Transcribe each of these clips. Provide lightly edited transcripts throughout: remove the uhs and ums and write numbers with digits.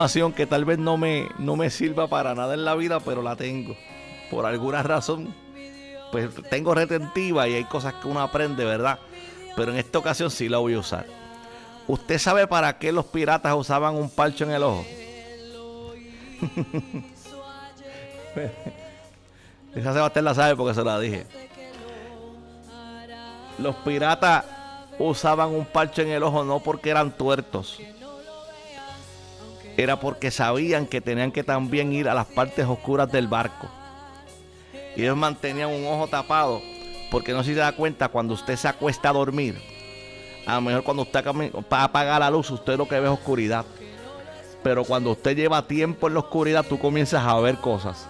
información que tal vez no me sirva para nada en la vida, pero la tengo. Por alguna razón, pues tengo retentiva y hay cosas que uno aprende, ¿verdad? Pero en esta ocasión sí la voy a usar. ¿Usted sabe para qué los piratas usaban un parcho en el ojo? Esa Sebastián la sabe porque se la dije. Los piratas usaban un parche en el ojo no porque eran tuertos. Era porque sabían que tenían que también ir a las partes oscuras del barco. Y ellos mantenían un ojo tapado porque no se da cuenta cuando usted se acuesta a dormir. A lo mejor cuando usted apaga la luz, usted lo que ve es oscuridad. Pero cuando usted lleva tiempo en la oscuridad, tú comienzas a ver cosas.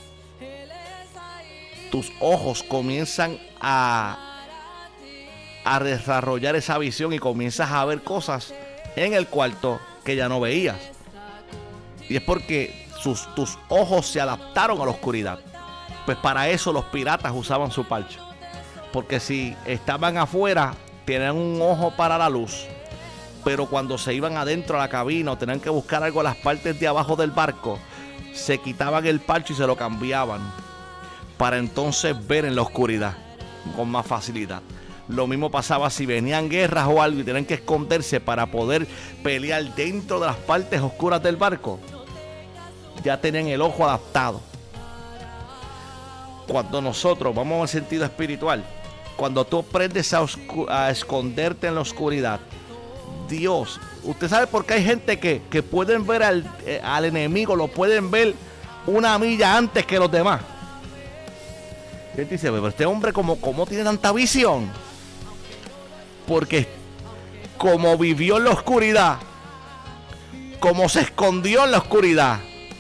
Tus ojos comienzan a desarrollar esa visión y comienzas a ver cosas en el cuarto que ya no veías. Y es porque tus ojos se adaptaron a la oscuridad. Pues para eso los piratas usaban su parche. Porque si estaban afuera, tenían un ojo para la luz. Pero cuando se iban adentro a la cabina o tenían que buscar algo en las partes de abajo del barco, se quitaban el parche y se lo cambiaban. Para entonces ver en la oscuridad con más facilidad. Lo mismo pasaba si venían guerras o algo y tenían que esconderse para poder pelear dentro de las partes oscuras del barco. Ya tenían el ojo adaptado. Cuando nosotros vamos al sentido espiritual, cuando tú aprendes a esconderte en la oscuridad, Dios, usted sabe por qué hay gente que pueden ver al enemigo, lo pueden ver una milla antes que los demás. Y él dice, pero este hombre ¿cómo tiene tanta visión? Porque como vivió en la oscuridad, como se escondió en la oscuridad,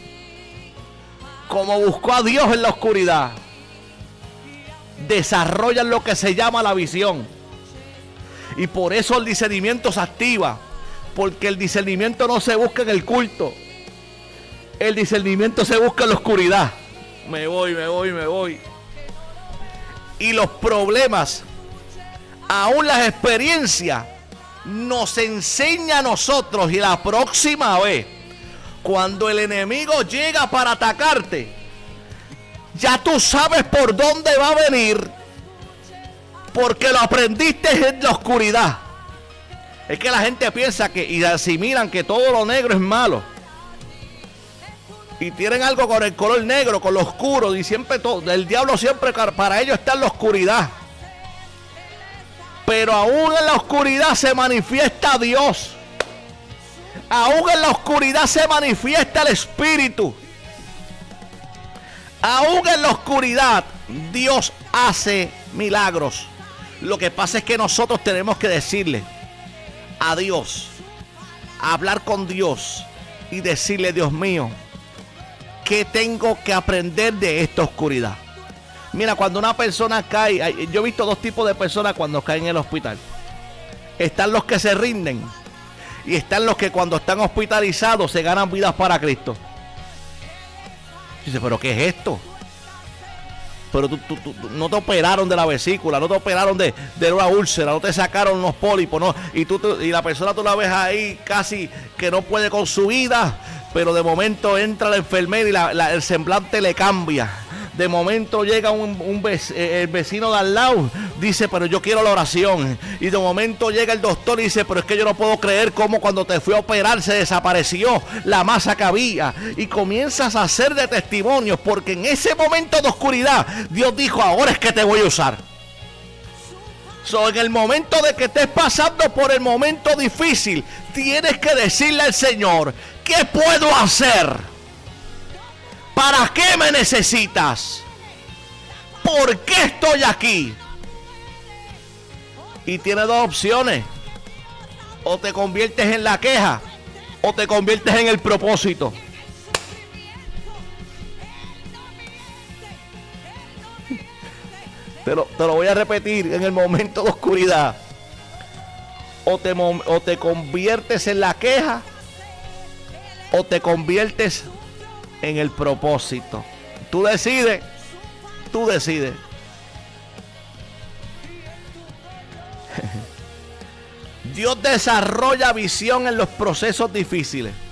como buscó a Dios en la oscuridad, desarrollan lo que se llama la visión. Y por eso el discernimiento se activa, porque el discernimiento no se busca en el culto, el discernimiento se busca en la oscuridad. Me voy. Y los problemas, aún las experiencias, nos enseña a nosotros. Y la próxima vez, cuando el enemigo llega para atacarte, ya tú sabes por dónde va a venir, porque lo aprendiste en la oscuridad. Es que la gente piensa y asimilan que todo lo negro es malo. Y tienen algo con el color negro, con lo oscuro. Y siempre el diablo siempre para ellos está en la oscuridad. Pero aún en la oscuridad se manifiesta Dios. Aún en la oscuridad se manifiesta el Espíritu. Aún en la oscuridad Dios hace milagros. Lo que pasa es que nosotros tenemos que decirle a Dios, hablar con Dios y decirle, Dios mío, ¿qué tengo que aprender de esta oscuridad? Mira, cuando una persona cae, yo he visto dos tipos de personas cuando caen en el hospital. Están los que se rinden y están los que cuando están hospitalizados se ganan vidas para Cristo. Dice, ¿pero qué es esto? Pero tú no te operaron de la vesícula, no te operaron de una úlcera, no te sacaron unos pólipos, ¿no? Y la persona tú la ves ahí casi que no puede con su vida, pero de momento entra la enfermera y el semblante le cambia. De momento llega el vecino de al lado, dice, pero yo quiero la oración. Y de momento llega el doctor y dice, pero es que yo no puedo creer cómo cuando te fui a operar se desapareció la masa que había. Y comienzas a hacer de testimonios, porque en ese momento de oscuridad, Dios dijo, ahora es que te voy a usar. En el momento de que estés pasando por el momento difícil, tienes que decirle al Señor, ¿qué puedo hacer? ¿Para qué me necesitas? ¿Por qué estoy aquí? Y tiene dos opciones. O te conviertes en la queja, o te conviertes en el propósito. Te lo voy a repetir en el momento de oscuridad. O te conviertes en la queja, o te conviertes en el propósito. Tú decides. Dios desarrolla visión en los procesos difíciles.